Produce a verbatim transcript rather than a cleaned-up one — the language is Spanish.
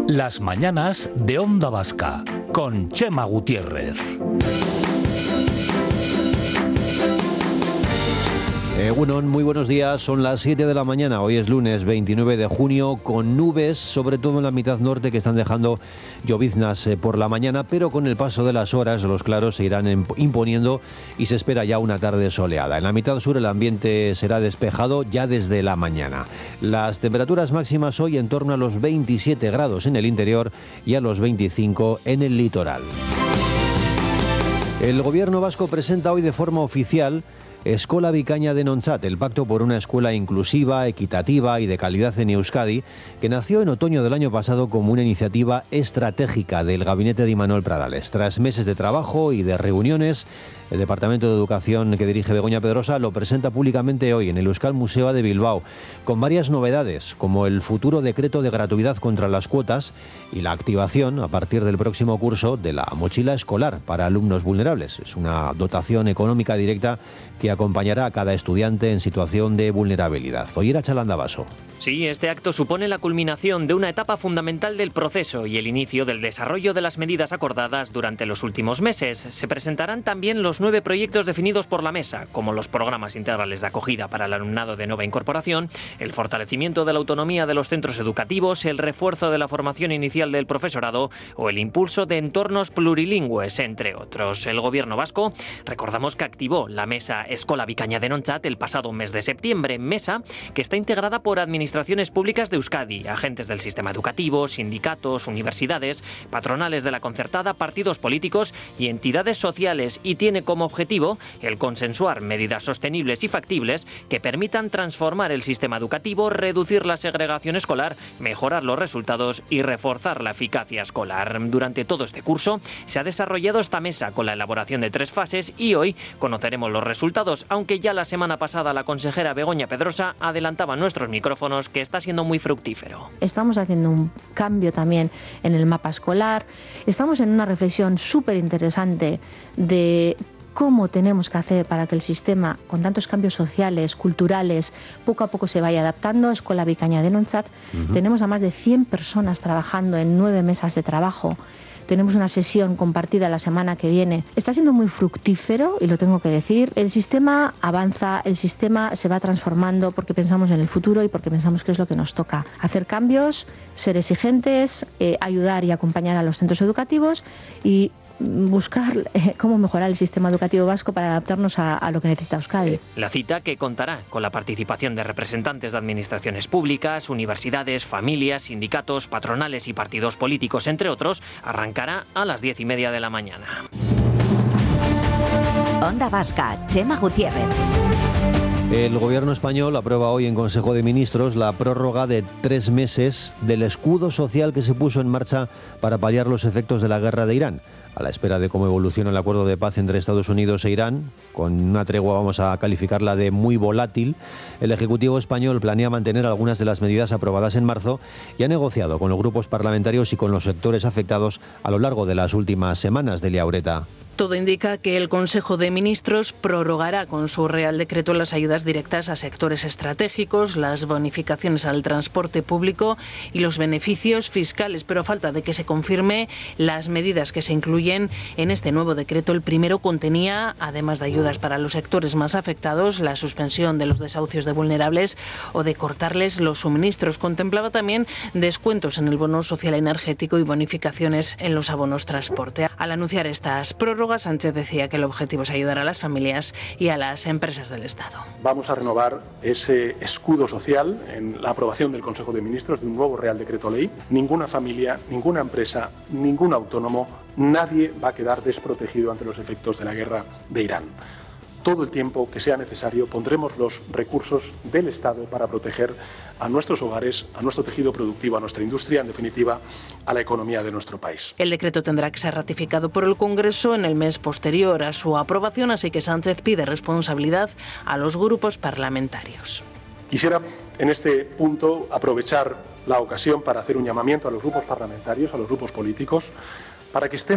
Las mañanas de Onda Vasca, con Chema Gutiérrez. Eh, bueno, muy buenos días, son las siete de la mañana, hoy es lunes veintinueve de junio, con nubes, sobre todo en la mitad norte, que están dejando lloviznas eh, por la mañana, pero con el paso de las horas los claros se irán imponiendo y se espera ya una tarde soleada. En la mitad sur el ambiente será despejado ya desde la mañana. Las temperaturas máximas hoy en torno a los veintisiete grados en el interior y a los veinticinco en el litoral. El gobierno vasco presenta hoy de forma oficial Eskola Bikaina Denontzat, el pacto por una escuela inclusiva, equitativa y de calidad en Euskadi, que nació en otoño del año pasado como una iniciativa estratégica del gabinete de Imanol Pradales. Tras meses de trabajo y de reuniones, el Departamento de Educación que dirige Begoña Pedrosa lo presenta públicamente hoy en el Euskal Museo de Bilbao, con varias novedades, como el futuro decreto de gratuidad contra las cuotas y la activación, a partir del próximo curso, de la mochila escolar para alumnos vulnerables. Es una dotación económica directa que acompañará a cada estudiante en situación de vulnerabilidad. Oyer a Chalandabaso. Sí, este acto supone la culminación de una etapa fundamental del proceso y el inicio del desarrollo de las medidas acordadas durante los últimos meses. Se presentarán también los nueve proyectos definidos por la mesa, como los programas integrales de acogida para el alumnado de nueva incorporación, el fortalecimiento de la autonomía de los centros educativos, el refuerzo de la formación inicial del profesorado o el impulso de entornos plurilingües, entre otros. El gobierno vasco, recordamos que activó la mesa Eskola Bikaina Denontzat el pasado mes de septiembre, mesa que está integrada por administraciones Administraciones públicas de Euskadi, agentes del sistema educativo, sindicatos, universidades, patronales de la concertada, partidos políticos y entidades sociales, y tiene como objetivo el consensuar medidas sostenibles y factibles que permitan transformar el sistema educativo, reducir la segregación escolar, mejorar los resultados y reforzar la eficacia escolar. Durante todo este curso se ha desarrollado esta mesa con la elaboración de tres fases y hoy conoceremos los resultados, aunque ya la semana pasada la consejera Begoña Pedrosa adelantaba en nuestros micrófonos que está siendo muy fructífero. Estamos haciendo un cambio también en el mapa escolar, estamos en una reflexión súper interesante de cómo tenemos que hacer para que el sistema, con tantos cambios sociales, culturales, poco a poco se vaya adaptando. Eskola Bikaina Denontzat, uh-huh. Tenemos a más de cien personas trabajando en nueve mesas de trabajo. Tenemos una sesión compartida la semana que viene. Está siendo muy fructífero, y lo tengo que decir. El sistema avanza, el sistema se va transformando porque pensamos en el futuro y porque pensamos que es lo que nos toca. Hacer cambios, ser exigentes, eh, ayudar y acompañar a los centros educativos y buscar eh, cómo mejorar el sistema educativo vasco para adaptarnos a, a lo que necesita Euskadi. La cita, que contará con la participación de representantes de administraciones públicas, universidades, familias, sindicatos, patronales y partidos políticos, entre otros, arrancará a las diez y media de la mañana. Onda Vasca, Chema Gutiérrez. El gobierno español aprueba hoy en Consejo de Ministros la prórroga de tres meses del escudo social que se puso en marcha para paliar los efectos de la guerra de Irán. A la espera de cómo evoluciona el acuerdo de paz entre Estados Unidos e Irán, con una tregua vamos a calificarla de muy volátil, el Ejecutivo español planea mantener algunas de las medidas aprobadas en marzo y ha negociado con los grupos parlamentarios y con los sectores afectados a lo largo de las últimas semanas. Delia Ureta. Todo indica que el Consejo de Ministros prorrogará con su Real Decreto las ayudas directas a sectores estratégicos, las bonificaciones al transporte público y los beneficios fiscales, pero a falta de que se confirme las medidas que se incluyen en este nuevo decreto. El primero contenía, además de ayudas para los sectores más afectados, la suspensión de los desahucios de vulnerables o de cortarles los suministros. Contemplaba también descuentos en el bono social energético y bonificaciones en los abonos transporte. Al anunciar estas prórrogas, Sánchez decía que el objetivo es ayudar a las familias y a las empresas del Estado. Vamos a renovar ese escudo social en la aprobación del Consejo de Ministros de un nuevo Real Decreto Ley. Ninguna familia, ninguna empresa, ningún autónomo, nadie va a quedar desprotegido ante los efectos de la guerra de Irán. Todo el tiempo que sea necesario pondremos los recursos del Estado para proteger a nuestros hogares, a nuestro tejido productivo, a nuestra industria, en definitiva, a la economía de nuestro país. El decreto tendrá que ser ratificado por el Congreso en el mes posterior a su aprobación, así que Sánchez pide responsabilidad a los grupos parlamentarios. Quisiera, en este punto, aprovechar la ocasión para hacer un llamamiento a los grupos parlamentarios, a los grupos políticos, para que estén